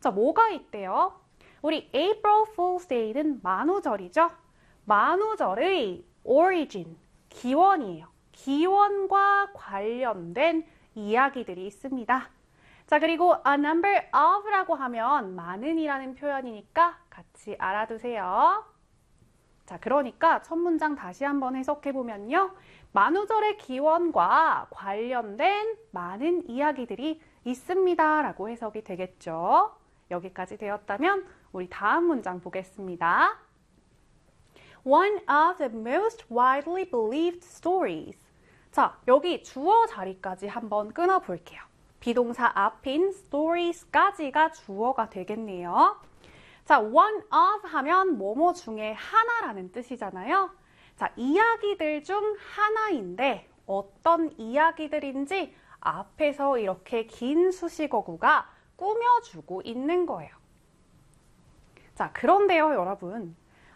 자, 뭐가 있대요? 우리 April Fool's Day는 만우절이죠? 만우절의 origin, 기원이에요. 기원과 관련된 이야기들이 있습니다. 자, 그리고 a number of라고 하면 많은이라는 표현이니까 같이 알아두세요. 자, 그러니까 첫 문장 다시 한번 해석해보면요. 만우절의 기원과 관련된 많은 이야기들이 있습니다. 라고 해석이 되겠죠. 여기까지 되었다면 우리 다음 문장 보겠습니다. One of the most widely believed stories. 자, 여기 주어 자리까지 한번 끊어볼게요. 비동사 앞인 stories까지가 주어가 되겠네요. 자, one of 하면 뭐뭐 중에 하나라는 뜻이잖아요. 자, 이야기들 중 하나인데 어떤 이야기들인지 앞에서 이렇게 긴 수식어구가 꾸며주고 있는 거예요. 자, 그런데요, 여러분.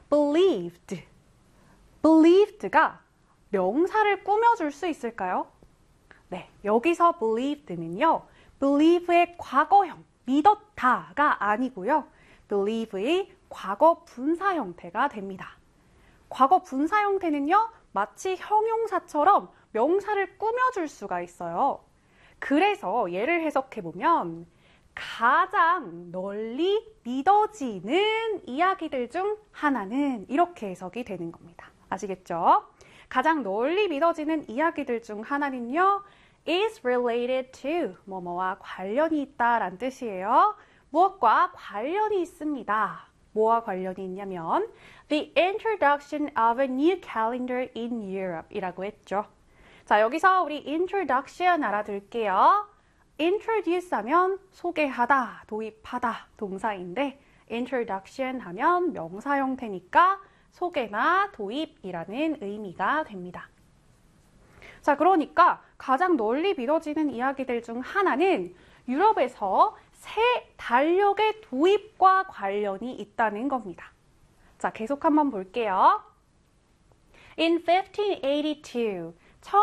believed가 명사를 꾸며줄 수 있을까요? 네, 여기서 believed는요, believe의 과거형, 믿었다가 아니고요. believe의 과거 분사 형태가 됩니다. 과거 분사 형태는요, 마치 형용사처럼 명사를 꾸며줄 수가 있어요. 그래서 예를 해석해보면 가장 널리 믿어지는 이야기들 중 하나는 이렇게 해석이 되는 겁니다. 아시겠죠? 가장 널리 믿어지는 이야기들 중 하나는요, is related to 뭐뭐와 관련이 있다라는 뜻이에요. 무엇과 관련이 있습니다. 뭐와 관련이 있냐면 the introduction of a new calendar in Europe 이라고 했죠. 자, 여기서 우리 introduction 알아둘게요. introduce 하면 소개하다, 도입하다 동사인데 introduction 하면 명사 형태니까 소개나 도입이라는 의미가 됩니다. 자, 그러니까 가장 널리 믿어지는 이야기들 중 하나는 유럽에서 새 달력의 도입과 관련이 있다는 겁니다. 자, 계속 한번 볼게요. In 1582,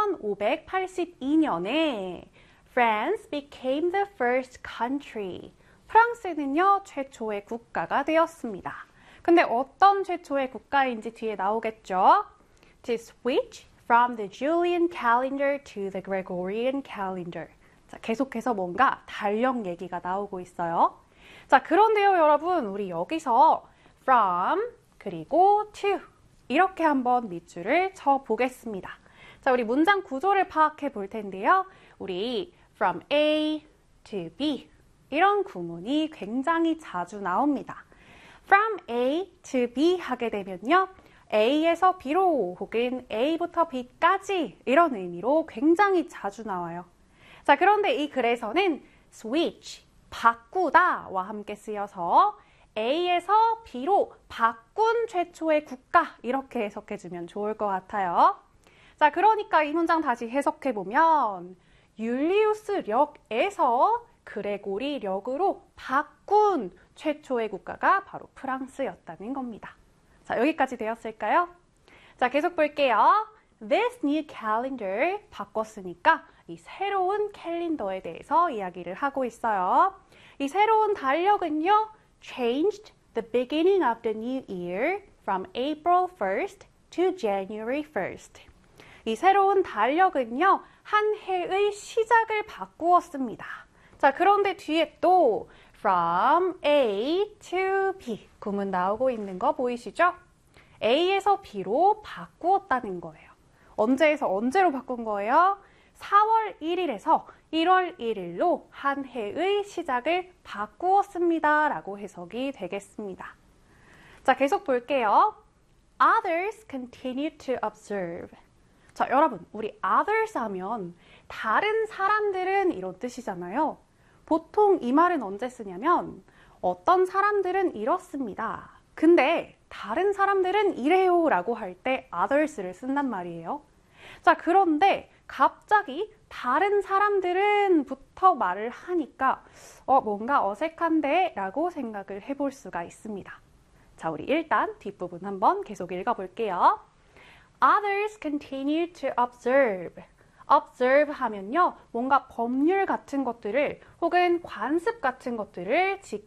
1582년에 France became the first country. 프랑스는요, 최초의 국가가 되었습니다. 근데 어떤 최초의 국가인지 뒤에 나오겠죠? To switch from the Julian calendar to the Gregorian calendar. 자, 계속해서 뭔가 달력 얘기가 나오고 있어요. 자, 그런데요, 여러분, 우리 여기서 from 그리고 to 이렇게 한번 밑줄을 쳐 보겠습니다. 자, 우리 문장 구조를 파악해 볼 텐데요. 우리 from A to B 이런 구문이 굉장히 자주 나옵니다. From A to B 하게 되면요. A에서 B로 혹은 A부터 B까지 이런 의미로 굉장히 자주 나와요. 자, 그런데 이 글에서는 switch, 바꾸다와 함께 쓰여서 A에서 B로 바꾼 최초의 국가 이렇게 해석해주면 좋을 것 같아요. 자, 그러니까 이 문장 다시 해석해보면 율리우스력에서 그레고리력으로 바꾼 최초의 국가가 바로 프랑스였다는 겁니다. 자, 여기까지 되었을까요? 자, 계속 볼게요. This new calendar 바꿨으니까 이 새로운 캘린더에 대해서 이야기를 하고 있어요. 이 새로운 달력은요, changed the beginning of the new year from April 1st to January 1st. 이 새로운 달력은요, 한 해의 시작을 바꾸었습니다. 자, 그런데 뒤에 또 from A to B 구문 나오고 있는 거 보이시죠? A에서 B로 바꾸었다는 거예요. 언제에서 언제로 바꾼 거예요? 4월 1일에서 1월 1일로 한 해의 시작을 바꾸었습니다. 라고 해석이 되겠습니다. 자, 계속 볼게요. Others continue to observe. 자, 여러분, 우리 others 하면 다른 사람들은 이런 뜻이잖아요. 보통 이 말은 언제 쓰냐면 어떤 사람들은 이렇습니다. 근데 다른 사람들은 이래요 라고 할 때 others를 쓴단 말이에요. 자, 그런데 갑자기 다른 사람들은 부터 말을 하니까 뭔가 어색한데 라고 생각을 해볼 수가 있습니다. 자, 우리 일단 뒷부분 한번 계속 읽어볼게요. Others continue to observe. observe 하면요, 뭔가 법률 같은 것들을 혹은 관습 같은 것들을